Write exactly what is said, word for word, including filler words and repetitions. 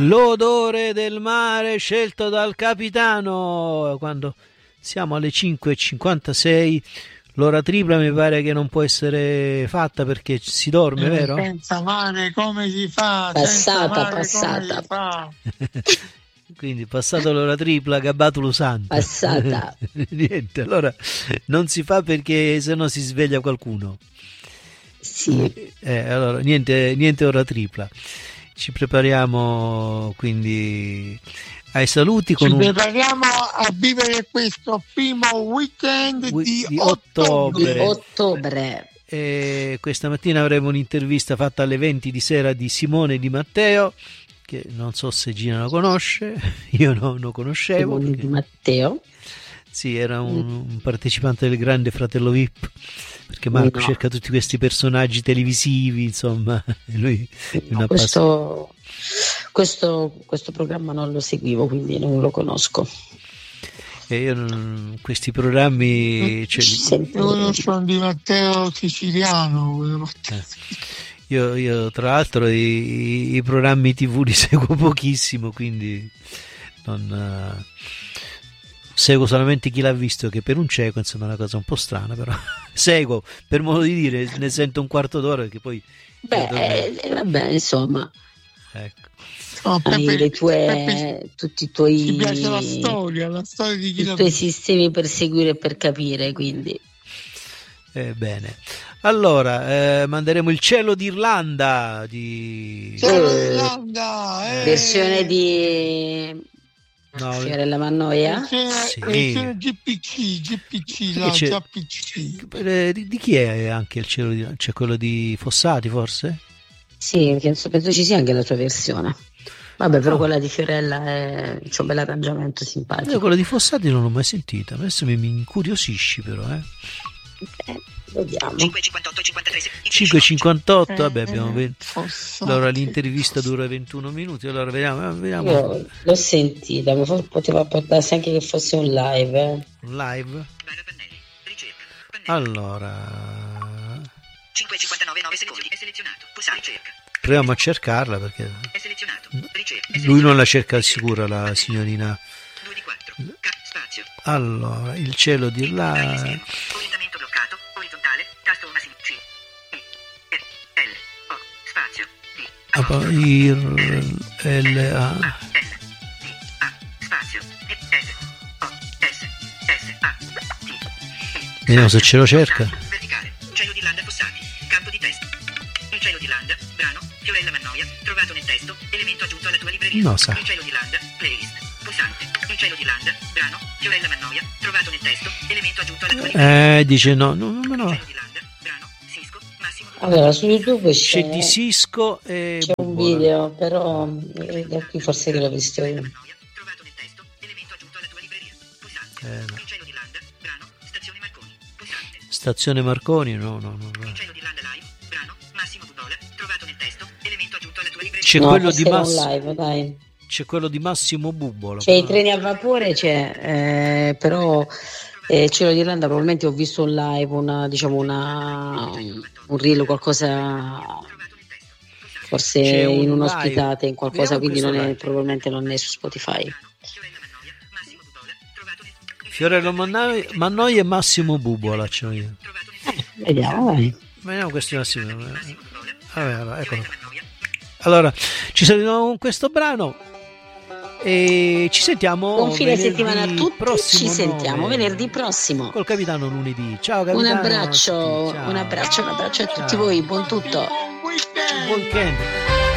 L'odore del mare scelto dal capitano. Quando siamo alle cinque e cinquantasei, l'ora tripla mi pare che non può essere fatta perché si dorme, Eh, vero? senza mare come si fa? Passata, Senza mare passata. come si fa? Quindi passato l'ora tripla, gabbatolo santo. Passata. Niente, allora non si fa perché sennò si sveglia qualcuno. Sì. Eh, allora niente, niente ora tripla. Ci prepariamo quindi ai saluti con Ci un prepariamo a vivere questo primo weekend Wi- di, di ottobre. ottobre. Ottobre. E questa mattina avremo un'intervista fatta alle venti di sera di Simone Di Matteo, che non so se Gina lo conosce, io no, non lo conoscevo. Simone Di perché- Matteo. Sì, era un, un partecipante del Grande Fratello V I P, perché Marco No. cerca tutti questi personaggi televisivi, insomma, e lui è No, una questo, questo, questo programma non lo seguivo, quindi non lo conosco. e io non- questi programmi cioè, Ci li- sento- Io conosco un Di Matteo siciliano. quello- eh, io, io tra l'altro i, i programmi tivù li seguo pochissimo, quindi non eh, seguo solamente chi l'ha visto, che per un cieco insomma è una cosa un po' strana, però seguo per modo di dire, ne sento un quarto d'ora perché poi Beh, devo dormire. eh, vabbè, insomma, Ecco. No, hai Peppe- le tue, Peppe- tutti i tuoi, ci piace la storia, la storia di chi i l'ha tuoi visto. sistemi per seguire e per capire, quindi Eh, bene, allora eh, manderemo il cielo d'Irlanda di Ciao Eh, Irlanda, eh. versione di no, Fiorella Mannoia. Versione- Sì. versione G P C, G P C, la c'è- G P C. eh, di, di chi è anche il cielo di, c'è quello di Fossati forse? Sì, penso, penso ci sia anche la tua versione. Vabbè, però No. quella di Fiorella è c'è un bel arrangiamento Io simpatico. quello di Fossati non l'ho mai sentita, adesso mi, mi incuriosisci però eh. Eh, vediamo. cinque e cinquantotto e cinquantatré. cinque e cinquantotto, vabbè Eh, abbiamo ve- Fossati. allora l'intervista dura ventuno minuti, allora vediamo, eh, vediamo Io l'ho sentita, ma forse poteva portarsi anche che fosse un live. eh. un live. Bara pannelli. Ricerca. Pannelli. Allora cinque e cinquantanove nove secondi. È selezionato. Pulsare ricerca. proviamo a cercarla perché È selezionato. Ricerca. È lui selezionato. non la cerca sicura la signorina. due di quattro. Ca- spazio. Allora il cielo Taglio d'Irlanda. zero. Orientamento bloccato. Orizzontale. Tasto massimo. C. E. R. L. O. Spazio. D. Ah, poi il- L A A. S. D. A. Spazio. E. S. O. S. S. A. T. vediamo se ce lo cerca. Verticale. Cielo d'Irlanda Fossati. Campo di testo. Il cielo d'Irlanda. Brano. Fiorella Mannoia. Trovato nel testo. Elemento aggiunto alla tua libreria. No, sa. Il cielo d'Irlanda. Playlist. Pulsante. Il cielo d'Irlanda. Brano. Fiorella Mannoia. Trovato nel testo. Elemento aggiunto alla tua libreria. Eh, dice no, no, no, no. Cielo d'Irlanda. Brano. Sisco. Massimo. Allora, su YouTube C'è c'è, di Cisco e c'è un Bubola. video, però eh, da qui forse che l'ho visto io. Mannoia. Trovato nel testo. Elemento aggiunto alla tua libreria. Pulsante. Eh, no. Il cielo d'Irlanda. Brano. Stazione Marconi. Pulsante. Stazione Marconi, no, no, no. no. Il cielo d'Irlanda live. Brano. Massimo Bubola. Trovato nel testo. Elemento aggiunto alla tua libreria. C'è No, quello forse di era un Massimo, live, dai. c'è quello di Massimo Bubola. C'è i treni a vapore, c'è, eh, però eh, Cielo d'Irlanda probabilmente ho visto un live, una, diciamo una, un reel o qualcosa, forse C'è un in live. un'ospitata, in qualcosa, Vediamo quindi non questo è, live. probabilmente non è su Spotify. Fiorella Mannoia. Massimo Bubola. Trovato nel Fiorello Mannoia, Mannoia e Massimo Bubola c'ho io. Trovato nel testo. Vediamo, vai. Vediamo questi Massimo. Massimo Vabbè, Bubola. allora, eccolo. Fiorella Mannoia. Allora, ci salutiamo con questo brano e ci sentiamo Buon fine venerdì settimana a tutti, prossimo ci sentiamo nove, venerdì prossimo. col capitano lunedì. Ciao Un capitano. abbraccio, Ciao. un abbraccio, un abbraccio a tutti Ciao. voi, buon tutto. Buon weekend. Buon weekend.